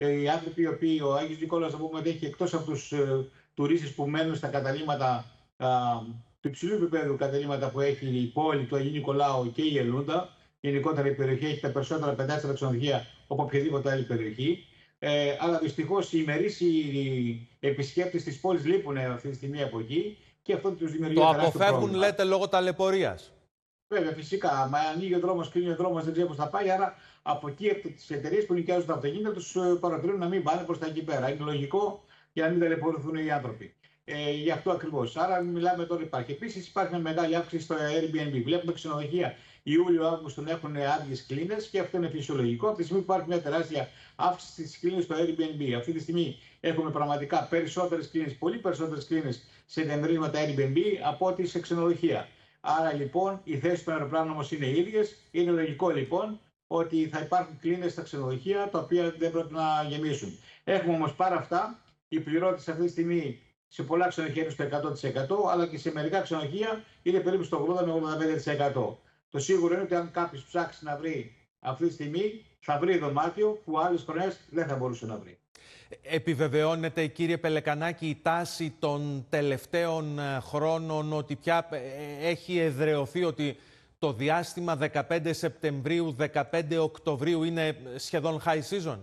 οι άνθρωποι οι οποίοι, ο Άγιος Νικόλαος, να πούμε ότι έχει εκτός από τους τουρίστες που μένουν στα καταλύματα του υψηλού επίπεδου καταλύματα που έχει η πόλη του Αγίου Νικολάου και η Ελούντα. Γενικότερα η περιοχή έχει τα περισσότερα πεντάστερα ξενοδοχεία από οποιαδήποτε άλλη περιοχή. Αλλά δυστυχώς οι ημερήσιοι επισκέπτες της πόλης λείπουν αυτή τη στιγμή από εκεί και αυτό τους δημιουργεί το τεράστιο αποφεύγουν, πρόβλημα. λέτε, λόγω ταλαιπωρίας. Βέβαια, φυσικά. Μα ανοίγει ο δρόμος, κλείνει ο δρόμος, δεν ξέρει πώς θα πάει. Άρα από εκεί, από τις εταιρείες που νοικιάζουν τα αυτοκίνητα, τους παρατηρούν να μην πάνε προς τα εκεί πέρα. Είναι λογικό για να μην ταλαιπωρηθούν οι άνθρωποι. Γι' αυτό ακριβώς. Άρα, μιλάμε τώρα υπάρχει. Επίσης, υπάρχει μια μεγάλη αύξηση στο Airbnb. Βλέπουμε ξενοδοχεία Ιούλιο-Αύγουστο να έχουν άδειες κλίνες και αυτό είναι φυσιολογικό. Από τη στιγμή που υπάρχει μια τεράστια αύξηση στις κλίνες στο Airbnb. Αυτή τη στιγμή έχουμε πραγματικά περισσότερες κλίνες, πολύ περισσότερες κλίνες σε διαμερίσματα Airbnb από ό,τι σε ξενοδοχεία. Άρα λοιπόν οι θέσεις των αεροπλάνων όμως είναι ίδιες. Είναι λογικό λοιπόν ότι θα υπάρχουν κλίνες στα ξενοδοχεία τα οποία δεν πρέπει να γεμίσουν. Έχουμε όμως παρά αυτά οι πληρώτες αυτή τη στιγμή σε πολλά ξενοδοχεία είναι στο 100%, αλλά και σε μερικά ξενοδοχεία είναι περίπου στο 80 με 85%. Το σίγουρο είναι ότι αν κάποιος ψάξει να βρει αυτή τη στιγμή, θα βρει δωμάτιο που άλλες χρονιές δεν θα μπορούσε να βρει. Επιβεβαιώνεται, κύριε Πελεκανάκη, η τάση των τελευταίων χρόνων ότι πια έχει εδραιωθεί ότι το διάστημα 15 Σεπτεμβρίου, 15 Οκτωβρίου είναι σχεδόν high season?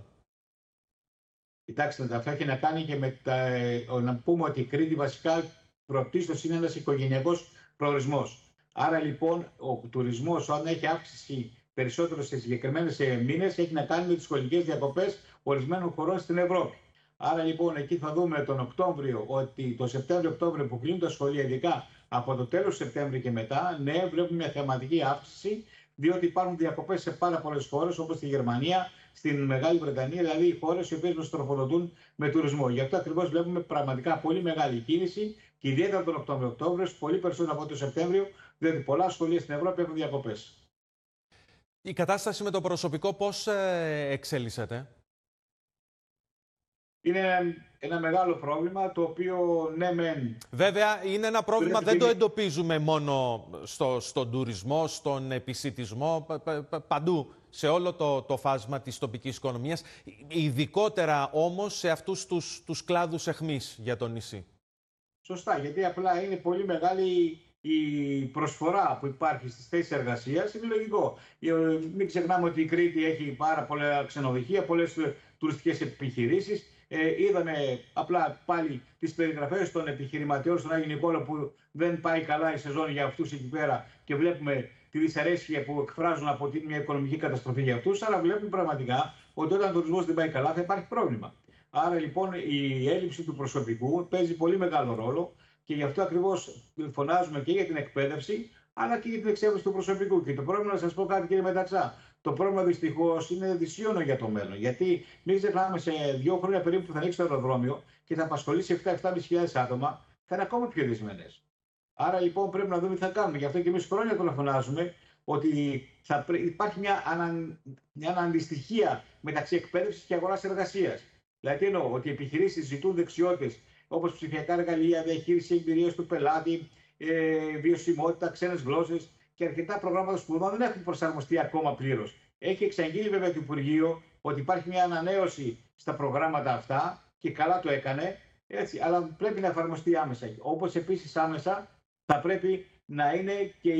Κοιτάξτε, αυτό έχει να κάνει και με να πούμε ότι η Κρήτη βασικά πρωτίστως είναι ένας οικογενειακός προορισμός. Άρα λοιπόν ο τουρισμός, όταν έχει αύξηση περισσότερο σε συγκεκριμένες μήνες, έχει να κάνει με τις σχολικές διακοπές ορισμένων χωρών στην Ευρώπη. Άρα λοιπόν εκεί θα δούμε τον Οκτώβριο, ότι το Σεπτέμβριο-Οκτώβριο που κλείνουν τα σχολεία, ειδικά από το τέλος του Σεπτέμβρη και μετά, ναι, βλέπουμε μια θεματική αύξηση, διότι υπάρχουν διακοπές σε πάρα πολλές χώρες, όπως στη Γερμανία, στην Μεγάλη Βρετανία, δηλαδή οι χώρες οι οποίες μας τροφοδοτούν με τουρισμό. Γι' αυτό ακριβώς βλέπουμε πραγματικά πολύ μεγάλη κίνηση και ιδιαίτερα τον Οκτώβριο-Οκτώβριο, πολύ περισσότερο από το Σεπτέμβριο, διότι πολλά σχολεία στην Ευρώπη έχουν διακοπές. Η κατάσταση με το προσωπικό πώς εξελίσσεται? Είναι ένα μεγάλο πρόβλημα το οποίο ναι μεν... Βέβαια είναι ένα πρόβλημα, δεν το εντοπίζουμε μόνο στον τουρισμό, στον επισιτισμό, παντού σε όλο το φάσμα της τοπικής οικονομίας, ειδικότερα όμως σε αυτούς τους κλάδους αιχμής για το νησί. Σωστά, γιατί απλά είναι πολύ μεγάλη η προσφορά που υπάρχει στις θέσεις εργασίας. Είναι λογικό. Μην ξεχνάμε ότι η Κρήτη έχει πάρα πολλά ξενοδοχεία, πολλές τουριστικές επιχειρήσεις. Είδαμε απλά πάλι τις περιγραφές των επιχειρηματιών στον Άγιο Νικόλαο που δεν πάει καλά η σεζόν για αυτούς εκεί πέρα και βλέπουμε τη δυσαρέσκεια που εκφράζουν από μια οικονομική καταστροφή για αυτούς. Άρα βλέπουμε πραγματικά ότι όταν ο τουρισμός δεν πάει καλά θα υπάρχει πρόβλημα. Άρα λοιπόν η έλλειψη του προσωπικού παίζει πολύ μεγάλο ρόλο και γι' αυτό ακριβώς φωνάζουμε και για την εκπαίδευση αλλά και για την εξέβρεση του προσωπικού. Και το πρόβλημα, να σας πω κάτι κύριε Μεταξά, το πρόβλημα δυστυχώς είναι δυσίωνο για το μέλλον. Γιατί μην ξεχνάμε σε 2 χρόνια περίπου που θα ανοίξει το αεροδρόμιο και θα απασχολήσει 7-7.500 άτομα, θα είναι ακόμα πιο δυσμενές. Άρα λοιπόν πρέπει να δούμε τι θα κάνουμε. Γι' αυτό και εμείς χρόνια το φωνάζουμε ότι υπάρχει μια αναντιστοιχία μεταξύ εκπαίδευσης και αγοράς εργασίας. Δηλαδή εννοώ ότι οι επιχειρήσεις ζητούν δεξιότητες όπως ψηφιακά εργαλεία, διαχείριση εμπειρίας του πελάτη, βιωσιμότητα, ξένες γλώσσες και αρκετά προγράμματα σπουδών δεν έχουν προσαρμοστεί ακόμα πλήρως. Έχει εξαγγείλει βέβαια το Υπουργείο ότι υπάρχει μια ανανέωση στα προγράμματα αυτά και καλά το έκανε, έτσι, αλλά πρέπει να εφαρμοστεί άμεσα. Όπως επίσης άμεσα θα πρέπει να είναι και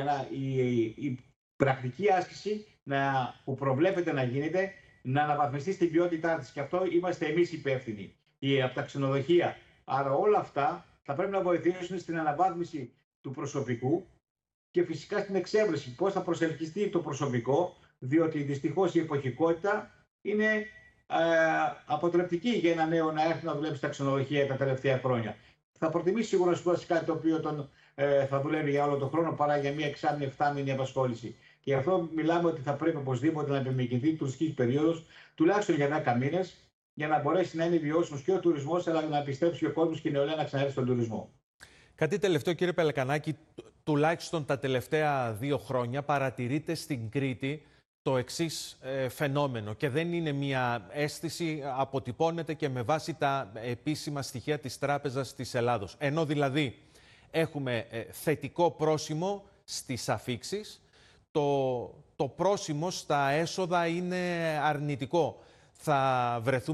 η πρακτική άσκηση που προβλέπεται να γίνεται να αναβαθμιστεί στην ποιότητά της. Και αυτό είμαστε εμείς υπεύθυνοι από τα ξενοδοχεία. Άρα όλα αυτά θα πρέπει να βοηθήσουν στην αναβάθμιση του προσωπικού και φυσικά στην εξέβρεση πώς θα προσελκυστεί το προσωπικό, διότι δυστυχώς η εποχικότητα είναι αποτρεπτική για ένα νέο να έρθει να δουλέψει στα ξενοδοχεία τα τελευταία χρόνια. Θα προτιμήσει σίγουρα να σπουδάσει κάτι το οποίο θα δουλεύει για όλο τον χρόνο παρά για μια 6-7 απασχόληση. Και γι' αυτό μιλάμε ότι θα πρέπει οπωσδήποτε να επιμηκυνθεί η τουριστική περίοδος τουλάχιστον για 10 μήνες για να μπορέσει να είναι βιώσιμος και ο τουρισμός, αλλά να πιστέψει ο κόσμος και η νεολαία να ξανάρθει στον τουρισμό. Κάτι τελευταίο, κύριε Πελεκανάκη, τουλάχιστον τα τελευταία 2 χρόνια παρατηρείται στην Κρήτη το εξής φαινόμενο και δεν είναι μια αίσθηση, αποτυπώνεται και με βάση τα επίσημα στοιχεία της Τράπεζας της Ελλάδος. Ενώ δηλαδή έχουμε θετικό πρόσημο στις αφίξεις, το πρόσημο στα έσοδα είναι αρνητικό. Θα βρεθούμε